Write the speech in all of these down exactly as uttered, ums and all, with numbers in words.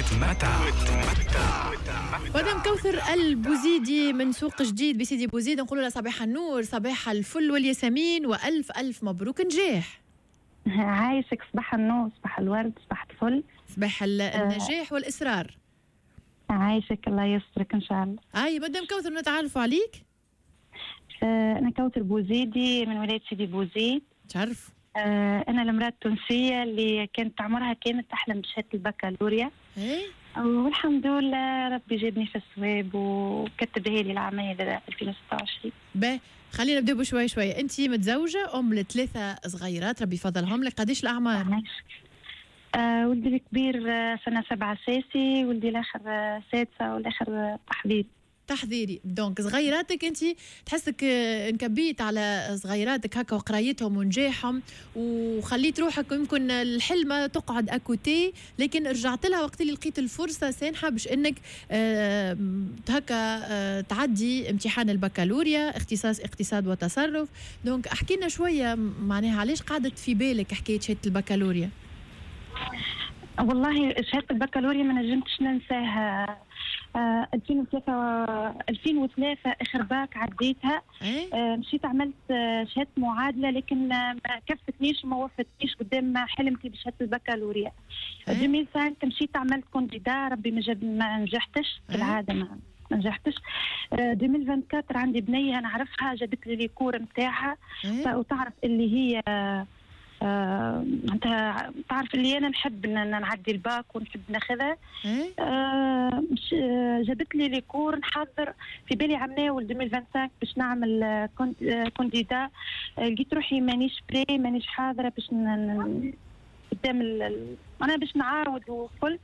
وتمتع. مدام كوثر البوزيدي من سوق جديد بسيدي بوزيد، نقول لها صباح النور، صباح الفل والياسمين، والف الف مبروك نجاح. عايشك، صباح النور، صباح الورد، صباح الفل، صباح النجاح آه. والاصرار. عايشك، الله يسترك ان شاء الله. اي مدام كوثر نتعرفوا عليك. آه انا كوثر بوزيدي من ولايه سيدي بوزيد. تعرف آه أنا المرأة التونسية اللي كانت عمرها كانت تحلم بشهادة البكالوريا. ايه والحمد لله ربي جابني في الصواب وكتبها لي العام ألفين وستة وعشرين. باهي خلينا نبدأ بشوي شوي. أنت متزوجة أم لثلاثة صغيرات ربي يفضلهم لك، قديش الأعمار؟ آه ولدي الكبير سنة سبعة أساسي، ولدي الآخر سادسة والآخر تحضيري. تحضيري. دونك صغيراتك انت تحسك انكبيت على صغيراتك هكا وقرايتهم ونجاحهم وخليت روحك يمكن الحلمه تقعد اكوتي، لكن رجعت لها وقت اللي لقيت الفرصه سانحه باش انك آه هكا آه تعدي امتحان البكالوريا اختصاص اقتصاد وتصرف. دونك احكي لنا شويه معناها علاش قعدت في بالك حكايه شهاده البكالوريا؟ والله شهاده البكالوريا ما نجمتش ننساها. آه ألفين وثلاثة ألفين وثلاثة آخر باك عديتها. آه مشيت عملت آه شهادة معادلة، لكن ما كفتنيش وما وفتنيش قدام حلمتي بشهادة البكالوريا. ألفين وخمسة مشيت عملت كونديدا، ربي ما جاب ما نجحتش بالعادة ما ما نجحتش. آه ألفين وأربعة عشر عندي بنية نعرفها جابت لي الكور نتاعها، وتعرف اللي هي آه آه، انت تعرف اللي انا نحب ان نعدي الباك ونحب ناخذها. آه، جابت لي ليكور نحضر في بالي عام ناول ألفين وخمسة باش نعمل كونديدا. لقيت روحي مانيش بري مانيش حاضره باش قدام انا باش نعاود وكل.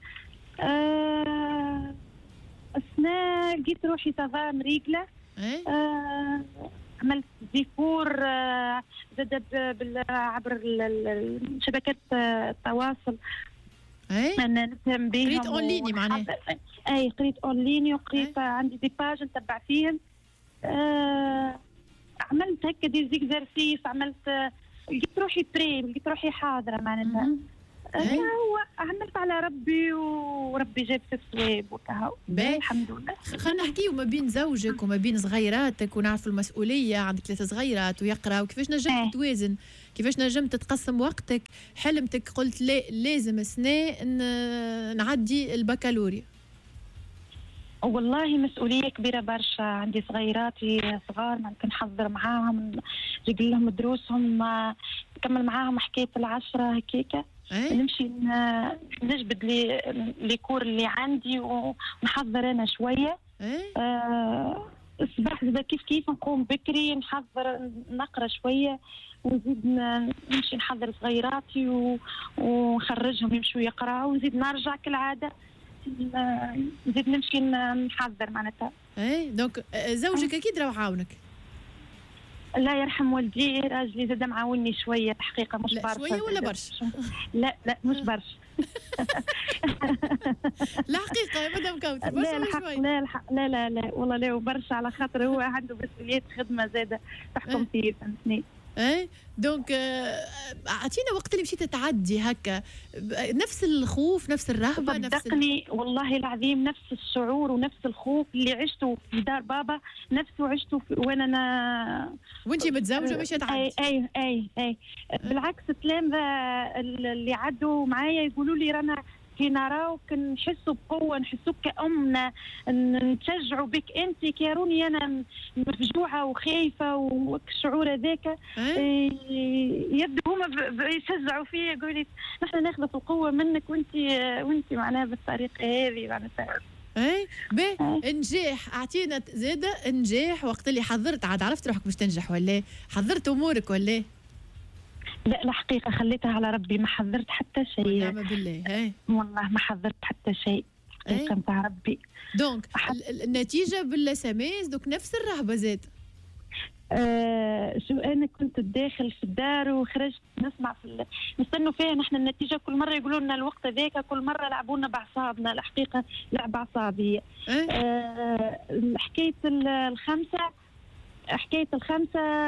آه، السنه لقيت روحي صافا مريقله. آه، عملت ديكور زاد عبر شبكات التواصل. اي انا نفهم بهم. قريت اونلاين معناها؟ اي قريت اونلاين وقريت عندي دي باج نتبع فيهم. آه عملت هكا دي زيكزارسيس، عملت لقيت روحي بري لقيت روحي حاضره معناتها. هو عملت على ربي وربي جاب في الصواب وكهو الحمد لله. خلينا نحكيو ما بين زوجك وما بين صغيراتك ونعرف المسؤوليه، عندك ثلاث صغيرات ويقرا، وكيفاش نجمت اه. توازن، كيفاش نجمت تقسم وقتك؟ حلمتك قلت لا لازم سنة نعدي البكالوريا. والله مسؤوليه كبيره برشا، عندي صغيراتي صغار ما نحضر معاهم نجيب لهم دروسهم، نكمل معاهم حكايه العشره هكيكه. أيه؟ نمشي نجبد لي ليكور اللي عندي ونحضر انا شويه. أيه؟ آه الصباح زاد كيف كيف نقوم بكري نحضر نقرا شويه، ونزيد نمشي نحضر صغيراتي ونخرجهم يمشوا يقراوا، ونزيد نرجع كالعاده نزيد نمشي نحضر معناتها. اي دونك زوجك اكيد راه عاونك؟ لا يرحم والدي راجلي زاد معاوني شويه الحقيقه، مش لا برشا. شويه ولا برشا؟ لا لا مش برشا. لا حقيقه يا مدام كوثر برشا لا شويه؟ لا لا لا لا والله لا وبرشا، على خاطر هو عنده مسؤوليات خدمه زاده تحكم فيه فهمتني. اي دونك اعطينا وقت اللي مشيت تعدي هكا نفس الخوف نفس الرهبه نفس صدقني والله العظيم نفس الشعور ونفس الخوف اللي عشته في دار بابا نفسه عشته وانا انا وانتي متزوجه مش تعدي. اي اي اي, أي. بالعكس التلامذه اللي عدوا معايا يقولوا لي رانا كي نراوك نحسوا بقوه، نحسوك كأمنا، نتشجعوا بك انت كيروني انا مفجوعه وخايفه والشعور هذاك. يبدو هما يشجعوا فيا يقولوا لي نحن ناخذ في القوه منك وانت وانت معناها بالطريقه هذه معناتها. اي باهي نجاح اعطينا زاده نجاح وقت اللي حضرت عاد عرفت روحك باش تنجح ولا حضرت امورك ولا؟ لا الحقيقة خليتها على ربي، ما حضرت حتى شيء. ونعم بالله. هاي والله ما حضرت حتى شيء حقيقة نتاع ربي. دونك النتيجة بالسماس دوك نفس الرهبة زاد. آه شو أنا كنت داخل في الدار وخرجت نسمع في نستنوا فيها نحن النتيجة، كل مرة يقولوا لنا الوقت ذاك، كل مرة لعبونا بأعصابنا، الحقيقة لعب أعصابية. آه حكاية الخمسة حكاية الخمسة